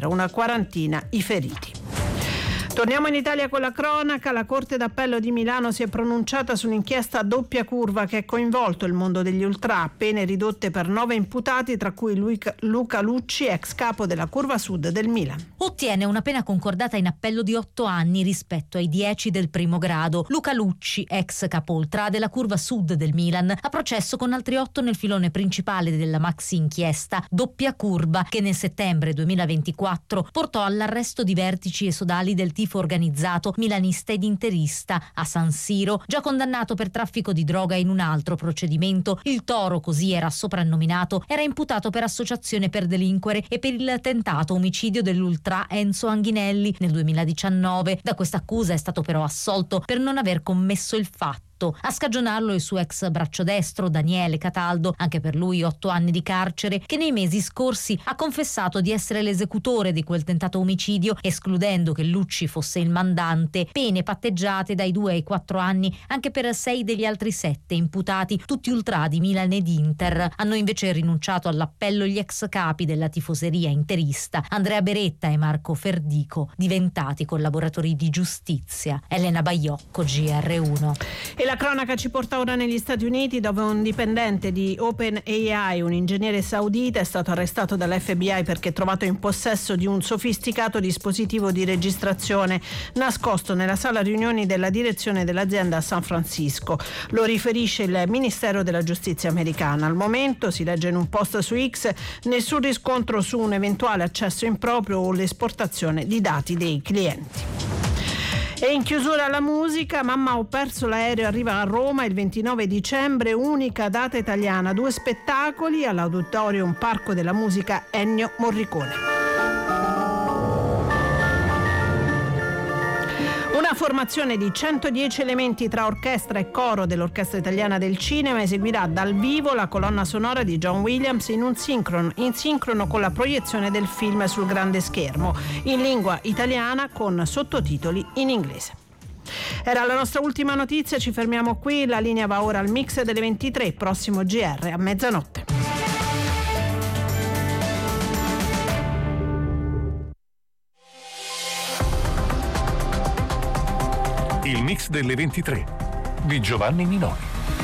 0, una quarantina i feriti. Torniamo in Italia con la cronaca. La Corte d'Appello di Milano si è pronunciata su un'inchiesta a doppia curva che ha coinvolto il mondo degli ultra, pene ridotte per 9 imputati, tra cui Luca Lucci, ex capo della Curva Sud del Milan. Ottiene una pena concordata in appello di 8 anni rispetto ai 10 del primo grado. Luca Lucci, ex capo ultra della Curva Sud del Milan, ha processo con altri 8 nel filone principale della maxi inchiesta doppia curva, che nel settembre 2024 portò all'arresto di vertici e sodali del tifo organizzato milanista ed interista a San Siro, già condannato per traffico di droga in un altro procedimento. Il Toro, così era soprannominato, era imputato per associazione per delinquere e per il tentato omicidio dell'ultra Enzo Anghinelli nel 2019. Da questa accusa è stato però assolto per non aver commesso il fatto. A scagionarlo il suo ex braccio destro Daniele Cataldo, anche per lui 8 anni di carcere, che nei mesi scorsi ha confessato di essere l'esecutore di quel tentato omicidio, escludendo che Lucci fosse il mandante. Pene patteggiate dai 2 ai 4 anni anche per 6 degli altri 7 imputati, tutti ultra di Milan ed Inter. Hanno invece rinunciato all'appello gli ex capi della tifoseria interista Andrea Beretta e Marco Ferdico, diventati collaboratori di giustizia. Elena Baiocco, GR1. E la cronaca ci porta ora negli Stati Uniti, dove un dipendente di OpenAI, un ingegnere saudita, è stato arrestato dall'FBI perché trovato in possesso di un sofisticato dispositivo di registrazione nascosto nella sala riunioni della direzione dell'azienda a San Francisco. Lo riferisce il Ministero della Giustizia americana. Al momento, si legge in un post su X, nessun riscontro su un eventuale accesso improprio o l'esportazione di dati dei clienti. E in chiusura la musica, Mamma ho perso l'aereo arriva a Roma il 29 dicembre, unica data italiana, 2 spettacoli all'Auditorium Parco della Musica Ennio Morricone. Una formazione di 110 elementi tra orchestra e coro dell'Orchestra Italiana del Cinema eseguirà dal vivo la colonna sonora di John Williams in sincrono con la proiezione del film sul grande schermo, in lingua italiana con sottotitoli in inglese. Era la nostra ultima notizia, ci fermiamo qui, la linea va ora al mix delle 23, prossimo GR a mezzanotte. Il mix delle 23 di Giovanni Minoni.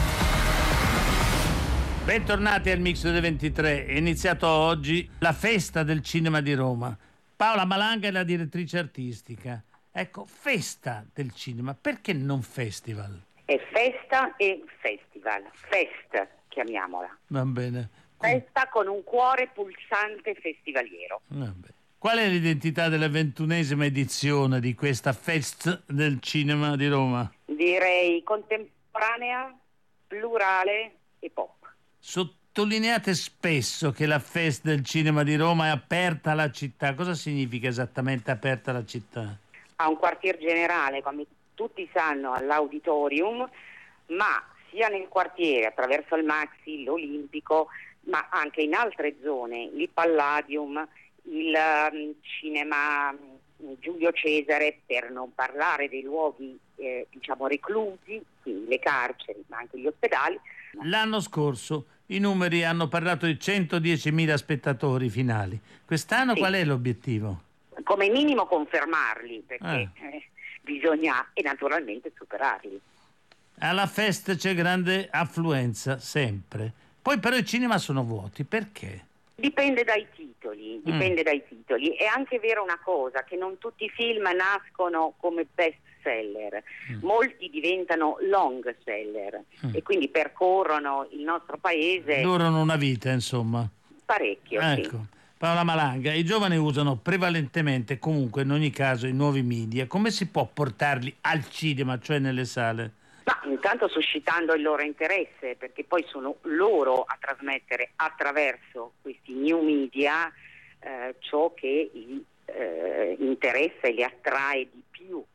Bentornati al mix delle 23. È iniziato oggi la festa del cinema di Roma. Paola Malanga è la direttrice artistica. Ecco, festa del cinema, perché non festival? È festa e festival. Fest, chiamiamola. Va bene. Festa con un cuore pulsante festivaliero. Va bene. Qual è l'identità della 21esima edizione di questa Fest del Cinema di Roma? Direi contemporanea, plurale e pop. Sottolineate spesso che la Fest del Cinema di Roma è aperta alla città. Cosa significa esattamente aperta alla città? Ha un quartier generale, come tutti sanno, all'Auditorium, ma sia nel quartiere attraverso il Maxi, l'Olimpico, ma anche in altre zone, il Palladium, il cinema Giulio Cesare, per non parlare dei luoghi reclusi, quindi le carceri ma anche gli ospedali. L'anno scorso i numeri hanno parlato di 110.000 spettatori finali. Quest'anno Sì. Qual è l'obiettivo? Come minimo confermarli, perché bisogna e naturalmente superarli. Alla Fest c'è grande affluenza sempre, poi però i cinema sono vuoti, perché? Dipende dai titoli, È anche vero una cosa, che non tutti i film nascono come best seller, molti diventano long seller e quindi percorrono il nostro paese. Durano una vita, insomma. Parecchio, Ecco. sì. Paola Malanga, i giovani usano prevalentemente, comunque in ogni caso, i nuovi media. Come si può portarli al cinema, cioè nelle sale? Ma intanto suscitando il loro interesse, perché poi sono loro a trasmettere attraverso questi new media ciò che li interessa e li attrae di più.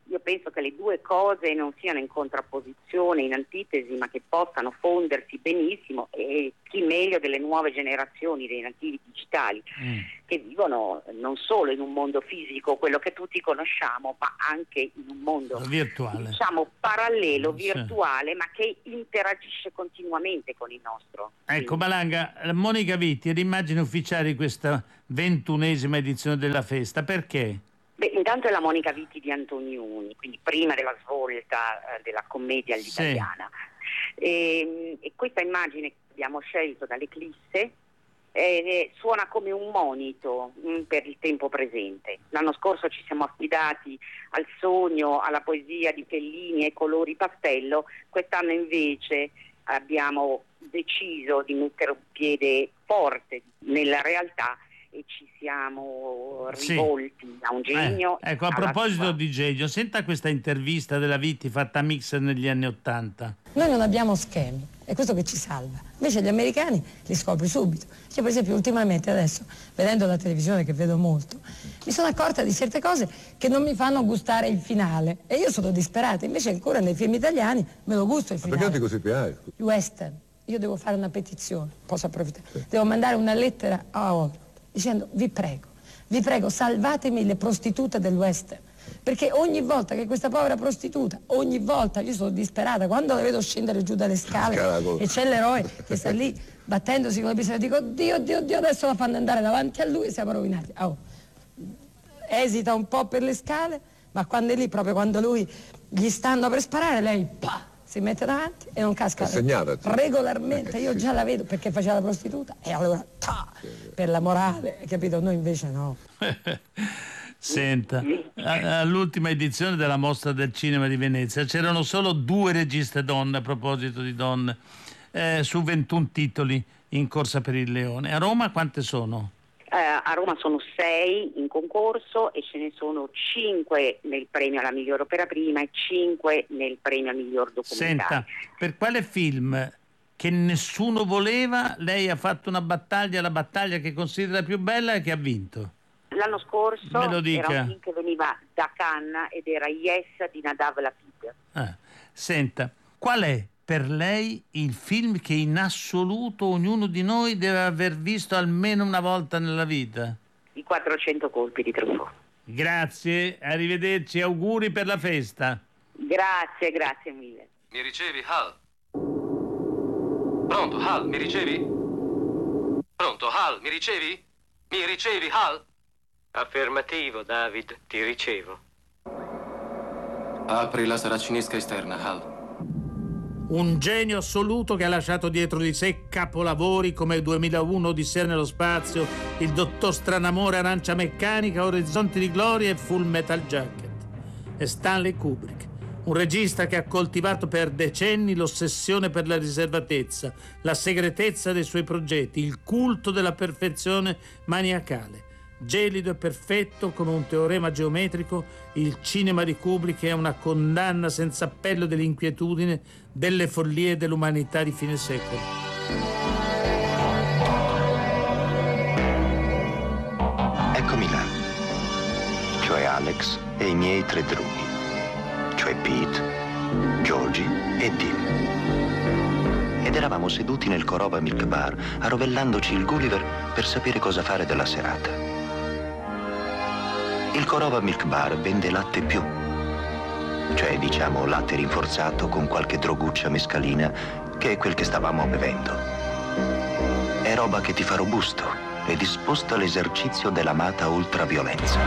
io penso che le due cose non siano in contrapposizione, in antitesi, ma che possano fondersi benissimo, e chi meglio delle nuove generazioni dei nativi digitali che vivono non solo in un mondo fisico, quello che tutti conosciamo, ma anche in un mondo virtuale, diciamo parallelo, virtuale, ma che interagisce continuamente con il nostro. Ecco, Malanga, Monica Vitti è l'immagine ufficiale di questa 21ª edizione della festa. Perché? Beh, intanto è la Monica Vitti di Antonioni, quindi prima della svolta della commedia all'italiana. E questa immagine che abbiamo scelto dall'Eclisse suona come un monito per il tempo presente. L'anno scorso ci siamo affidati al sogno, alla poesia di Fellini e ai colori pastello, quest'anno invece abbiamo deciso di mettere un piede forte nella realtà e ci siamo rivolti a un genio. Ecco, a proposito di genio, senta questa intervista della Vitti fatta a Mixer negli anni '80. Noi non abbiamo schemi, è questo che ci salva. Invece gli americani li scopri subito. Cioè, per esempio, ultimamente adesso, vedendo la televisione, che vedo molto, mi sono accorta di certe cose che non mi fanno gustare il finale. E io sono disperata. Invece ancora nei film italiani me lo gusto il finale. Ma perché così piace? Il western. Io devo fare una petizione, posso approfittare. Sì. Devo mandare una lettera a Hollywood dicendo: vi prego, salvatemi le prostitute del western. Perché ogni volta che questa povera prostituta, ogni volta, io sono disperata, quando la vedo scendere giù dalle scale e c'è l'eroe che sta lì battendosi con la pistola, dico: Dio, adesso la fanno andare davanti a lui e siamo rovinati. Esita un po' per le scale, ma quando è lì, proprio quando lui gli stanno per sparare, lei si mette davanti e non casca regolarmente. Io già la vedo perché faceva la prostituta e allora per la morale, capito? Noi invece no. Senta, all'ultima edizione della Mostra del Cinema di Venezia c'erano solo 2 registe donne, a proposito di donne, su 21 titoli in corsa per il Leone. A Roma quante sono? A Roma sono 6 in concorso e ce ne sono 5 nel premio alla miglior opera prima e 5 nel premio al miglior documentario. Senta, per quale film che nessuno voleva lei ha fatto una battaglia, la battaglia che considera più bella e che ha vinto? L'anno scorso era un film che veniva da Cannes ed era Yes di Nadav Lapid. Senta, qual è per lei il film che in assoluto ognuno di noi deve aver visto almeno una volta nella vita? I 400 colpi di Truffaut. Grazie, arrivederci, auguri per la festa. Grazie mille. Mi ricevi, Hal? Pronto, Hal, mi ricevi? Pronto, Hal, mi ricevi? Mi ricevi, Hal? Affermativo, David, ti ricevo. Apri la saracinesca esterna, Hal. Un genio assoluto che ha lasciato dietro di sé capolavori come 2001 Odissea nello spazio, Il dottor Stranamore, Arancia meccanica, Orizzonti di gloria e Full Metal Jacket. È Stanley Kubrick, un regista che ha coltivato per decenni l'ossessione per la riservatezza, la segretezza dei suoi progetti, il culto della perfezione maniacale. Gelido e perfetto, con un teorema geometrico, il cinema di Kubrick è una condanna senza appello dell'inquietudine, delle follie dell'umanità di fine secolo. Eccomi là, cioè Alex e i miei 3 drughi, cioè Pete, Georgie e Dim. Ed eravamo seduti nel Korova Milk Bar, arrovellandoci il Gulliver per sapere cosa fare della serata. Il Korova Milk Bar vende latte più, cioè diciamo latte rinforzato con qualche droguccia mescalina, che è quel che stavamo bevendo. È roba che ti fa robusto e disposto all'esercizio dell'amata ultraviolenza.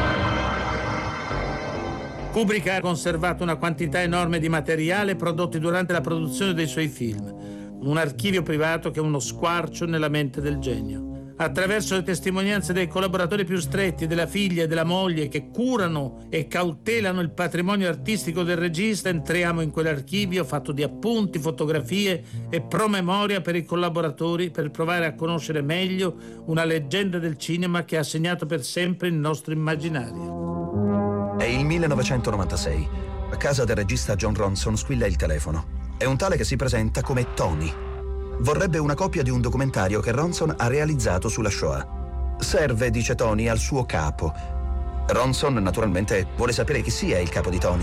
Kubrick ha conservato una quantità enorme di materiale prodotti durante la produzione dei suoi film, un archivio privato che è uno squarcio nella mente del genio. Attraverso le testimonianze dei collaboratori più stretti, della figlia e della moglie che curano e cautelano il patrimonio artistico del regista, entriamo in quell'archivio fatto di appunti, fotografie e promemoria per i collaboratori, per provare a conoscere meglio una leggenda del cinema che ha segnato per sempre il nostro immaginario. È il 1996. A casa del regista John Ronson squilla il telefono. È un tale che si presenta come Tony. Vorrebbe una copia di un documentario che Ronson ha realizzato sulla Shoah. Serve, dice Tony, al suo capo. Ronson, naturalmente, vuole sapere chi sia il capo di Tony.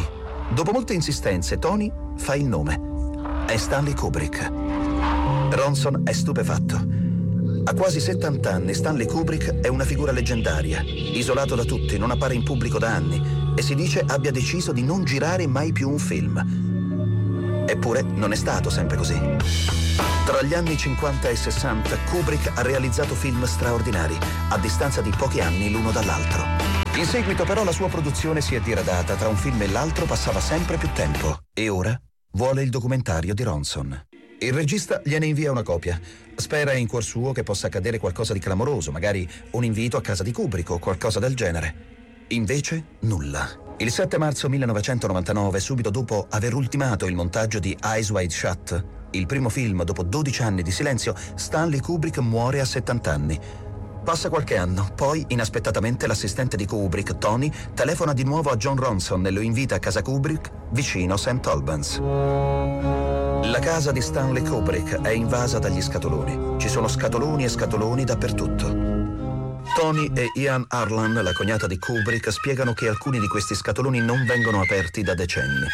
Dopo molte insistenze, Tony fa il nome. È Stanley Kubrick. Ronson è stupefatto. A quasi 70 anni Stanley Kubrick è una figura leggendaria, isolato da tutti, non appare in pubblico da anni e si dice abbia deciso di non girare mai più un film. Eppure non è stato sempre così. Tra gli anni 50 e 60 Kubrick ha realizzato film straordinari, a distanza di pochi anni l'uno dall'altro. In seguito però la sua produzione si è diradata, tra un film e l'altro passava sempre più tempo. E ora vuole il documentario di Ronson. Il regista gliene invia una copia. Spera in cuor suo che possa accadere qualcosa di clamoroso, magari un invito a casa di Kubrick o qualcosa del genere. Invece, nulla. Il 7 marzo 1999, subito dopo aver ultimato il montaggio di Eyes Wide Shut, il primo film dopo 12 anni di silenzio, Stanley Kubrick muore a 70 anni. Passa qualche anno, poi inaspettatamente l'assistente di Kubrick, Tony, telefona di nuovo a John Ronson e lo invita a casa Kubrick vicino St. Albans. La casa di Stanley Kubrick è invasa dagli scatoloni. Ci sono scatoloni e scatoloni dappertutto. Tony e Ian Harlan, la cognata di Kubrick, spiegano che alcuni di questi scatoloni non vengono aperti da decenni.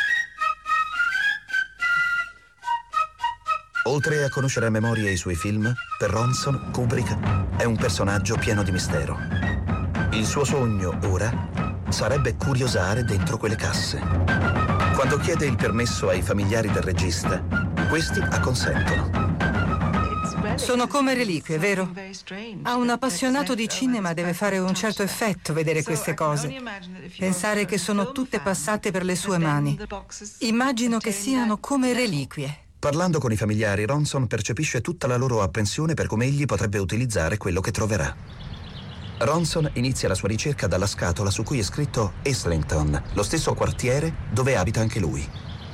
Oltre a conoscere a memoria i suoi film, per Ronson, Kubrick è un personaggio pieno di mistero. Il suo sogno, ora, sarebbe curiosare dentro quelle casse. Quando chiede il permesso ai familiari del regista, questi acconsentono. Sono come reliquie, vero? A un appassionato di cinema deve fare un certo effetto vedere queste cose. Pensare che sono tutte passate per le sue mani. Immagino che siano come reliquie. Parlando con i familiari, Ronson percepisce tutta la loro apprensione per come egli potrebbe utilizzare quello che troverà. Ronson inizia la sua ricerca dalla scatola su cui è scritto Islington, lo stesso quartiere dove abita anche lui.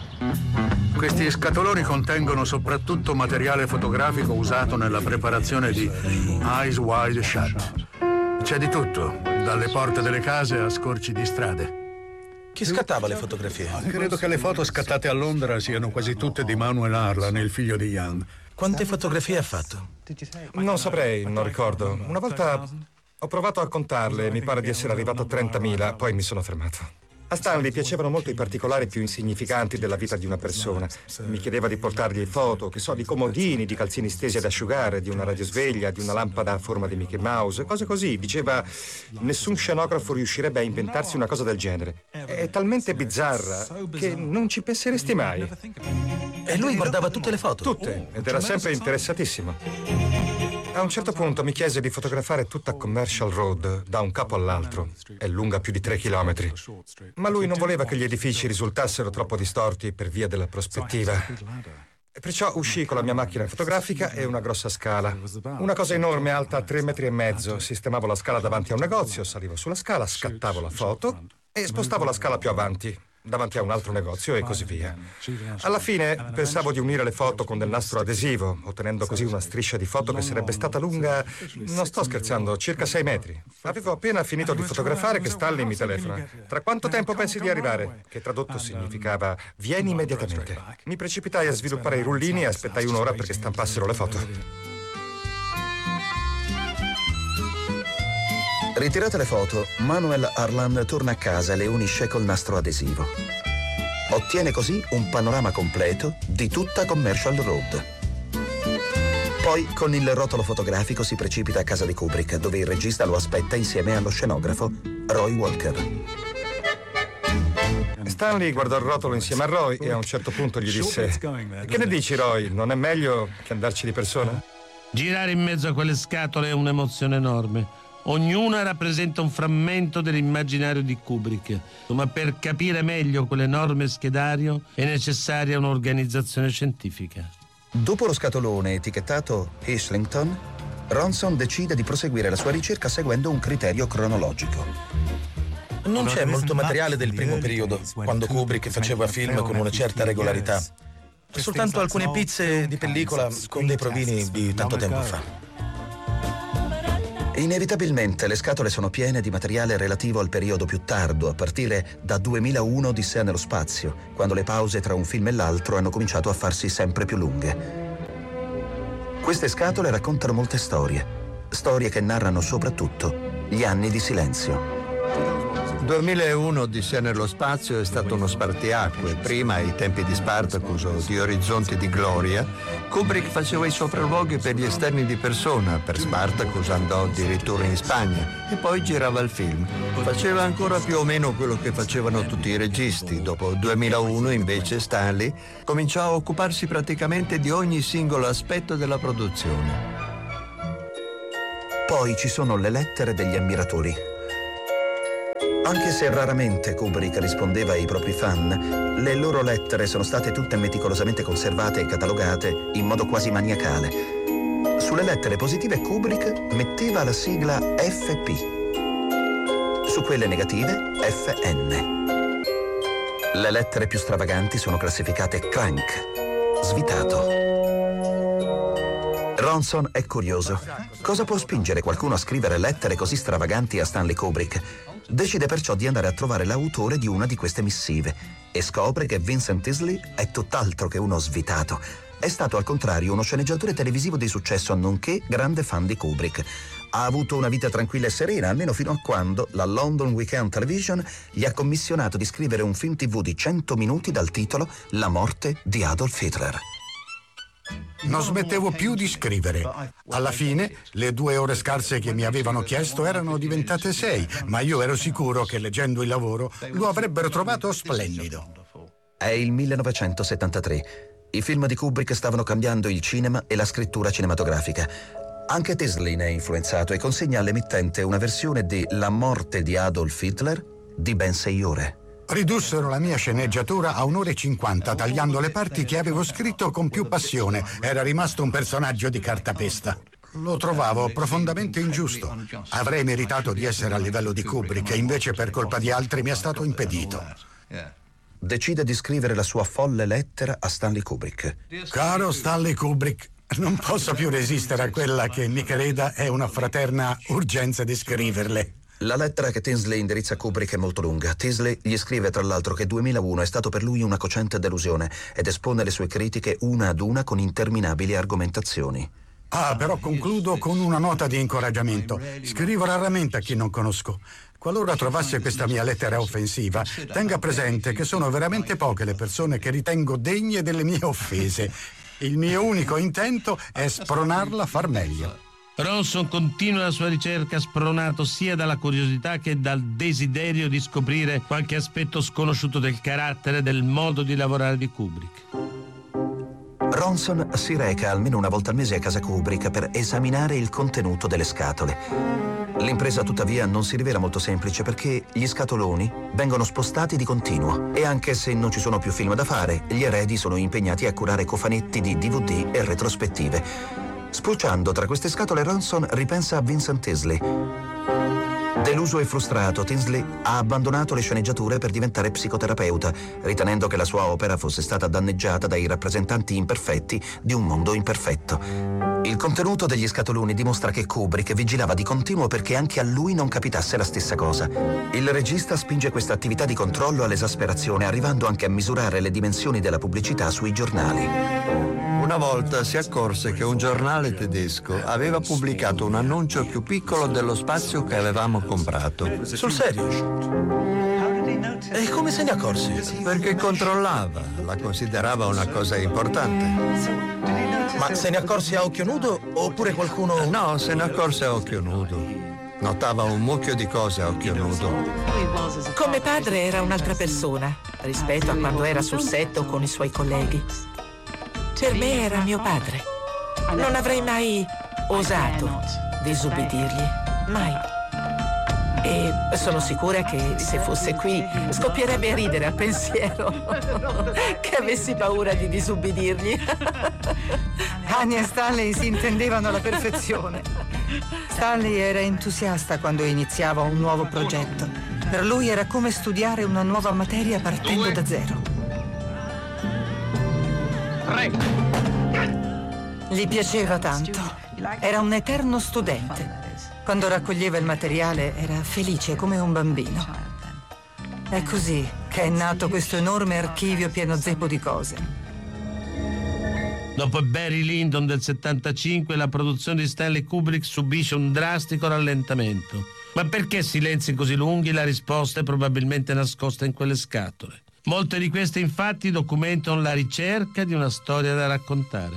Questi scatoloni contengono soprattutto materiale fotografico usato nella preparazione di Eyes Wide Shut. C'è di tutto, dalle porte delle case a scorci di strade. Chi scattava le fotografie? Credo che le foto scattate a Londra siano quasi tutte di Manuel Harlan, il figlio di Ian. Quante fotografie ha fatto? Non saprei, non ricordo. Una volta ho provato a contarle e mi pare di essere arrivato a 30.000, poi mi sono fermato. A Stanley piacevano molto i particolari più insignificanti della vita di una persona. Mi chiedeva di portargli foto, che so, di comodini, di calzini stesi ad asciugare, di una radiosveglia, di una lampada a forma di Mickey Mouse, cose così. Diceva, nessun scenografo riuscirebbe a inventarsi una cosa del genere. È talmente bizzarra che non ci penseresti mai. E lui guardava tutte le foto? Tutte, ed era sempre interessatissimo. A un certo punto mi chiese di fotografare tutta Commercial Road da un capo all'altro. È lunga più di 3 chilometri. Ma lui non voleva che gli edifici risultassero troppo distorti per via della prospettiva. E perciò uscì con la mia macchina fotografica e una grossa scala. Una cosa enorme, alta 3,5 metri. Sistemavo la scala davanti a un negozio, salivo sulla scala, scattavo la foto e spostavo la scala più avanti, davanti a un altro negozio e così via. Alla fine pensavo di unire le foto con del nastro adesivo, ottenendo così una striscia di foto che sarebbe stata lunga, non sto scherzando, circa 6 metri. Avevo appena finito di fotografare che Stanley mi telefona. Tra quanto tempo pensi di arrivare? Che tradotto significava vieni immediatamente. Mi precipitai a sviluppare i rullini e aspettai un'ora perché stampassero le foto. Ritirate le foto, Manuel Harlan torna a casa e le unisce col nastro adesivo. Ottiene così un panorama completo di tutta Commercial Road. Poi, con il rotolo fotografico, si precipita a casa di Kubrick, dove il regista lo aspetta insieme allo scenografo Roy Walker. Stanley guardò il rotolo insieme a Roy e a un certo punto gli disse: che ne dici, Roy? Non è meglio che andarci di persona? Girare in mezzo a quelle scatole è un'emozione enorme. Ognuna rappresenta un frammento dell'immaginario di Kubrick, ma per capire meglio quell'enorme schedario è necessaria un'organizzazione scientifica. Dopo lo scatolone etichettato Islington, Ronson decide di proseguire la sua ricerca seguendo un criterio cronologico. Non c'è molto materiale del primo periodo, quando Kubrick faceva film con una certa regolarità. Soltanto alcune pizze di pellicola con dei provini di tanto tempo fa. Inevitabilmente le scatole sono piene di materiale relativo al periodo più tardo, a partire da 2001 Odissea nello spazio, quando le pause tra un film e l'altro hanno cominciato a farsi sempre più lunghe. Queste scatole raccontano molte storie che narrano soprattutto gli anni di silenzio. 2001 Odissea nello spazio è stato uno spartiacque. Prima, ai tempi di Spartacus o di Orizzonti di Gloria, Kubrick faceva i sopralluoghi per gli esterni di persona. Per Spartacus andò addirittura in Spagna e poi girava il film. Faceva ancora più o meno quello che facevano tutti i registi. Dopo 2001 invece Stanley cominciò a occuparsi praticamente di ogni singolo aspetto della produzione. Poi ci sono le lettere degli ammiratori. Anche se raramente Kubrick rispondeva ai propri fan, le loro lettere sono state tutte meticolosamente conservate e catalogate in modo quasi maniacale. Sulle lettere positive Kubrick metteva la sigla FP. Su quelle negative FN. Le lettere più stravaganti sono classificate crank, svitato. Ronson è curioso. Cosa può spingere qualcuno a scrivere lettere così stravaganti a Stanley Kubrick? Decide perciò di andare a trovare l'autore di una di queste missive e scopre che Vincent Teasley è tutt'altro che uno svitato. È stato al contrario uno sceneggiatore televisivo di successo, nonché grande fan di Kubrick. Ha avuto una vita tranquilla e serena, almeno fino a quando la London Weekend Television gli ha commissionato di scrivere un film TV di 100 minuti dal titolo La morte di Adolf Hitler. Non smettevo più di scrivere. Alla fine, le 2 ore scarse che mi avevano chiesto erano diventate 6, ma io ero sicuro che leggendo il lavoro lo avrebbero trovato splendido. È il 1973. I film di Kubrick stavano cambiando il cinema e la scrittura cinematografica. Anche Teasley ne è influenzato e consegna all'emittente una versione di La morte di Adolf Hitler di ben 6 ore. Ridussero la mia sceneggiatura a 1 ora e 50, tagliando le parti che avevo scritto con più passione. Era rimasto un personaggio di cartapesta. Lo trovavo profondamente ingiusto. Avrei meritato di essere a livello di Kubrick e invece per colpa di altri mi è stato impedito. Decide di scrivere la sua folle lettera a Stanley Kubrick. Caro Stanley Kubrick, non posso più resistere a quella che, mi creda, è una fraterna urgenza di scriverle. La lettera che Teasley indirizza a Kubrick è molto lunga. Teasley gli scrive tra l'altro che 2001 è stato per lui una cocente delusione ed espone le sue critiche una ad una con interminabili argomentazioni. Però concludo con una nota di incoraggiamento. Scrivo raramente a chi non conosco. Qualora trovasse questa mia lettera offensiva, tenga presente che sono veramente poche le persone che ritengo degne delle mie offese. Il mio unico intento è spronarla a far meglio. Ronson continua la sua ricerca spronato sia dalla curiosità che dal desiderio di scoprire qualche aspetto sconosciuto del carattere e del modo di lavorare di Kubrick. Ronson si reca almeno una volta al mese a casa Kubrick per esaminare il contenuto delle scatole. L'impresa tuttavia non si rivela molto semplice perché gli scatoloni vengono spostati di continuo e anche se non ci sono più film da fare, gli eredi sono impegnati a curare cofanetti di DVD e retrospettive. Spulciando tra queste scatole, Ronson ripensa a Vincent Teasley. Deluso e frustrato, Teasley ha abbandonato le sceneggiature per diventare psicoterapeuta, ritenendo che la sua opera fosse stata danneggiata dai rappresentanti imperfetti di un mondo imperfetto. Il contenuto degli scatoloni dimostra che Kubrick vigilava di continuo perché anche a lui non capitasse la stessa cosa. Il regista spinge questa attività di controllo all'esasperazione, arrivando anche a misurare le dimensioni della pubblicità sui giornali. Una volta si accorse che un giornale tedesco aveva pubblicato un annuncio più piccolo dello spazio che avevamo comprato. Sul serio? E come se ne accorse? Perché controllava, la considerava una cosa importante. Ma se ne accorse a occhio nudo oppure qualcuno... No, se ne accorse a occhio nudo. Notava un mucchio di cose a occhio nudo. Come padre era un'altra persona rispetto a quando era sul set o con i suoi colleghi. Per me era mio padre. Non avrei mai osato disubbidirgli. Mai. E sono sicura che se fosse qui scoppierebbe a ridere al pensiero che avessi paura di disubbidirgli. Annie e Stanley si intendevano alla perfezione. Stanley era entusiasta quando iniziava un nuovo progetto. Per lui era come studiare una nuova materia partendo da zero. Gli piaceva tanto. Era un eterno studente. Quando raccoglieva il materiale era felice come un bambino. È così che è nato questo enorme archivio pieno zeppo di cose. Dopo Barry Lyndon del 75, la produzione di Stanley Kubrick subisce un drastico rallentamento. Ma perché silenzi così lunghi? La risposta è probabilmente nascosta in quelle scatole. Molte di queste infatti documentano la ricerca di una storia da raccontare.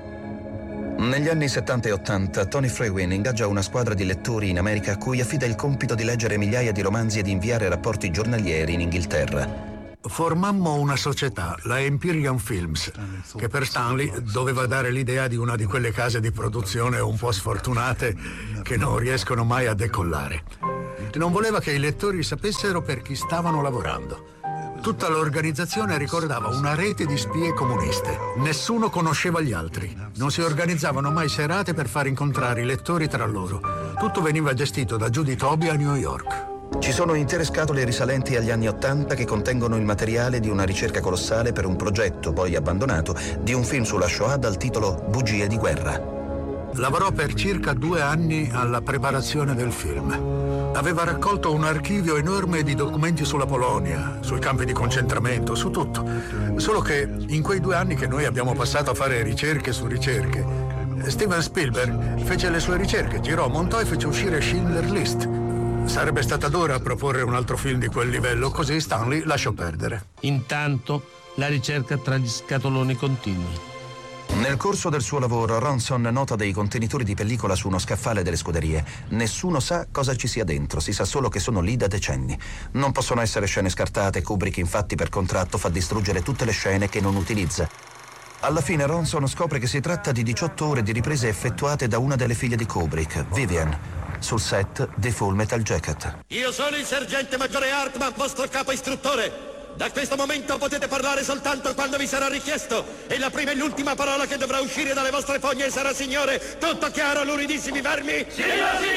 Negli anni 70 e 80 Tony Frewin ingaggia una squadra di lettori in America a cui affida il compito di leggere migliaia di romanzi e di inviare rapporti giornalieri in Inghilterra. Formammo una società, la Empyrean Films, che per Stanley doveva dare l'idea di una di quelle case di produzione un po' sfortunate che non riescono mai a decollare. Non voleva che i lettori sapessero per chi stavano lavorando. Tutta l'organizzazione ricordava una rete di spie comuniste. Nessuno conosceva gli altri. Non si organizzavano mai serate per far incontrare i lettori tra loro. Tutto veniva gestito da Judy Toby a New York. Ci sono intere scatole risalenti agli anni '80 che contengono il materiale di una ricerca colossale per un progetto, poi abbandonato, di un film sulla Shoah dal titolo Bugie di guerra. Lavorò per circa 2 anni alla preparazione del film. Aveva raccolto un archivio enorme di documenti sulla Polonia, sui campi di concentramento, su tutto. Solo che in quei 2 anni che noi abbiamo passato a fare ricerche su ricerche, Steven Spielberg fece le sue ricerche, girò, montò e fece uscire Schindler's List. Sarebbe stata d'ora proporre un altro film di quel livello, così Stanley lasciò perdere. Intanto la ricerca tra gli scatoloni continua. Nel corso del suo lavoro, Ronson nota dei contenitori di pellicola su uno scaffale delle scuderie. Nessuno sa cosa ci sia dentro, si sa solo che sono lì da decenni. Non possono essere scene scartate, Kubrick infatti per contratto fa distruggere tutte le scene che non utilizza. Alla fine Ronson scopre che si tratta di 18 ore di riprese effettuate da una delle figlie di Kubrick, Vivian, sul set di Full Metal Jacket. Io sono il sergente maggiore Hartman, vostro capo istruttore. Da questo momento potete parlare soltanto quando vi sarà richiesto. E la prima e l'ultima parola che dovrà uscire dalle vostre fogne sarà signore. Tutto chiaro, luridissimi vermi? Sì,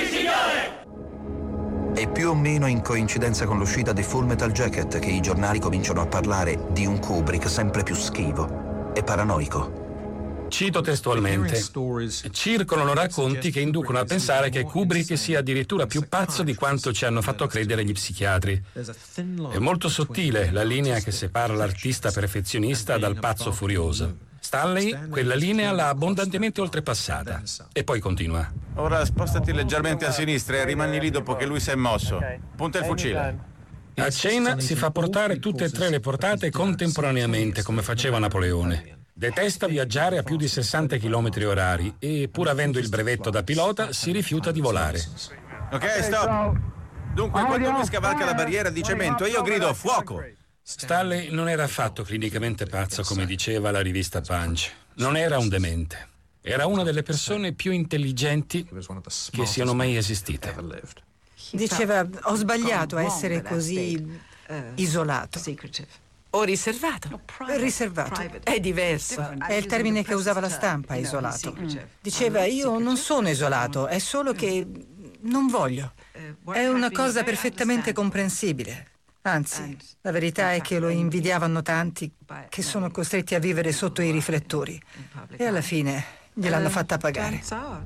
signore! È più o meno in coincidenza con l'uscita di Full Metal Jacket che i giornali cominciano a parlare di un Kubrick sempre più schivo e paranoico. Cito testualmente: circolano racconti che inducono a pensare che Kubrick sia addirittura più pazzo di quanto ci hanno fatto credere gli psichiatri. È molto sottile la linea che separa l'artista perfezionista dal pazzo furioso. Stanley quella linea l'ha abbondantemente oltrepassata. E poi continua: ora spostati leggermente a sinistra e rimani lì dopo che lui si è mosso. Punta il fucile. A cena si fa portare tutte e 3 le portate contemporaneamente, come faceva Napoleone. Detesta viaggiare a più di 60 km/h e, pur avendo il brevetto da pilota, si rifiuta di volare. Ok, stop. Dunque, quando lui scavalca la barriera di cemento, io grido fuoco. Stanley non era affatto clinicamente pazzo, come diceva la rivista Punch. Non era un demente. Era una delle persone più intelligenti che siano mai esistite. Diceva: ho sbagliato a essere così isolato. O riservato? Riservato. È diverso. È il termine che usava la stampa, isolato. Diceva: io non sono isolato, è solo che non voglio. È una cosa perfettamente comprensibile. Anzi, la verità è che lo invidiavano tanti che sono costretti a vivere sotto i riflettori. E alla fine gliel'hanno fatta pagare.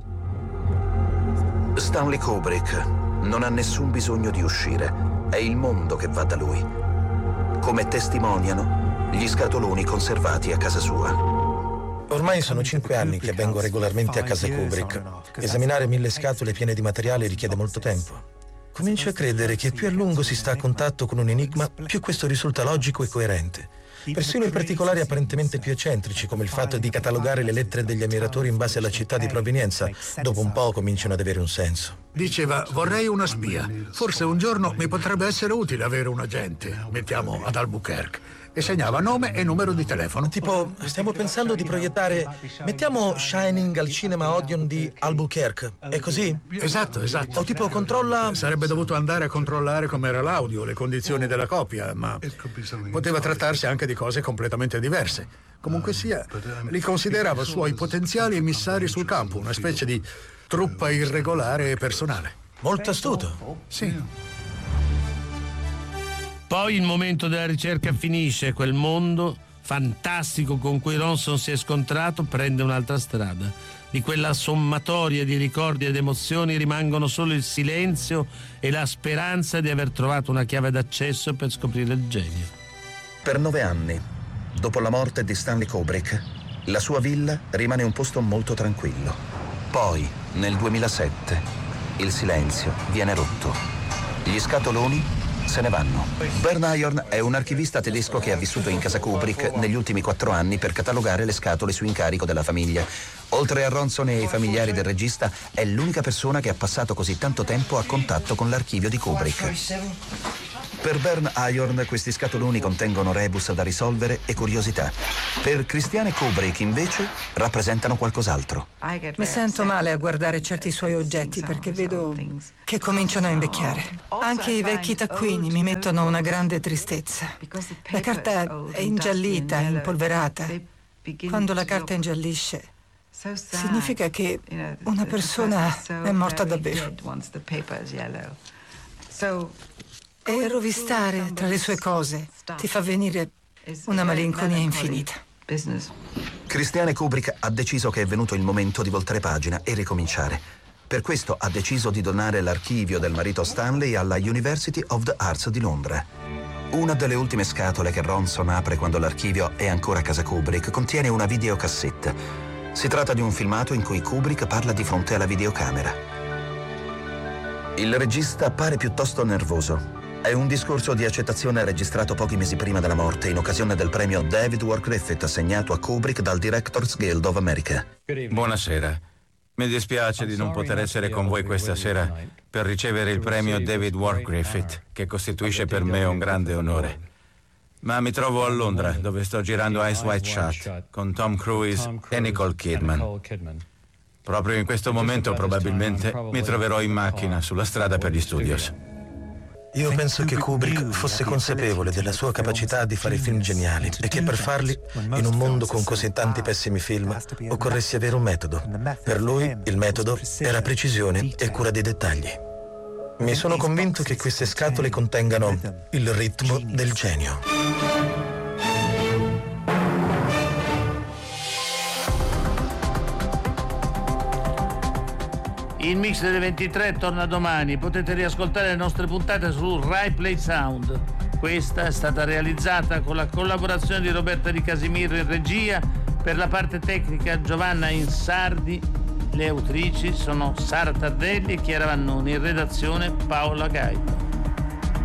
Stanley Kubrick non ha nessun bisogno di uscire. È il mondo che va da lui. Come testimoniano gli scatoloni conservati a casa sua. Ormai sono 5 anni che vengo regolarmente a casa Kubrick. Esaminare 1000 scatole piene di materiale richiede molto tempo. Comincio a credere che più a lungo si sta a contatto con un enigma, più questo risulta logico e coerente. Persino in particolari apparentemente più eccentrici, come il fatto di catalogare le lettere degli ammiratori in base alla città di provenienza, dopo un po' cominciano ad avere un senso. Diceva: vorrei una spia. Forse un giorno mi potrebbe essere utile avere un agente. Mettiamo ad Albuquerque. E segnava nome e numero di telefono. Tipo, stiamo pensando di proiettare, mettiamo Shining al cinema Odeon di Albuquerque. È così? Esatto. O tipo controlla... Sarebbe dovuto andare a controllare com'era l'audio, le condizioni della copia, ma poteva trattarsi anche di cose completamente diverse. Comunque sia, li considerava suoi potenziali emissari sul campo, una specie di truppa irregolare e personale. Molto astuto. Sì. Poi il momento della ricerca finisce, quel mondo fantastico con cui Ronson si è scontrato prende un'altra strada. Di quella sommatoria di ricordi ed emozioni rimangono solo il silenzio e la speranza di aver trovato una chiave d'accesso per scoprire il genio. Per 9 anni, dopo la morte di Stanley Kubrick, la sua villa rimane un posto molto tranquillo. Poi, nel 2007, Il silenzio viene rotto. Gli scatoloni se ne vanno. Bern Iron è un archivista tedesco che ha vissuto in casa Kubrick negli ultimi 4 anni per catalogare le scatole su incarico della famiglia. Oltre a Ronson e ai familiari del regista, è l'unica persona che ha passato così tanto tempo a contatto con l'archivio di Kubrick. Per Bern Iron questi scatoloni contengono rebus da risolvere e curiosità. Per Christiane Kubrick invece rappresentano qualcos'altro. Mi sento male a guardare certi suoi oggetti perché vedo che cominciano a invecchiare. Anche i vecchi taccuini mi mettono una grande tristezza. La carta è ingiallita, impolverata. Quando la carta ingiallisce, significa che una persona è morta davvero. E rovistare tra le sue cose ti fa venire una malinconia infinita. Christiane Kubrick ha deciso che è venuto il momento di voltare pagina e ricominciare. Per questo ha deciso di donare l'archivio del marito Stanley alla University of the Arts di Londra. Una delle ultime scatole che Ronson apre quando l'archivio è ancora a casa Kubrick contiene una videocassetta. Si tratta di un filmato in cui Kubrick parla di fronte alla videocamera. Il regista pare piuttosto nervoso. È un discorso di accettazione registrato pochi mesi prima della morte in occasione del premio David Ward Griffith assegnato a Kubrick dal Directors Guild of America. Buonasera. Mi dispiace di non poter essere con voi questa sera per ricevere il premio David Ward Griffith, che costituisce per me un grande onore. Ma mi trovo a Londra, dove sto girando Eyes Wide Shut con Tom Cruise e Nicole Kidman. Proprio in questo momento probabilmente mi troverò in macchina sulla strada per gli studios. Io penso che Kubrick fosse consapevole della sua capacità di fare film geniali e che per farli, in un mondo con così tanti pessimi film, occorresse avere un metodo. Per lui il metodo era precisione e cura dei dettagli. Mi sono convinto che queste scatole contengano il ritmo del genio. Il Mix delle 23 torna domani. Potete riascoltare le nostre puntate su Rai Play Sound. Questa è stata realizzata con la collaborazione di Roberta Di Casimiro in regia, per la parte tecnica Giovanna Insardi. Le autrici sono Sara Tardelli e Chiara Vannoni, in redazione Paola Gaito.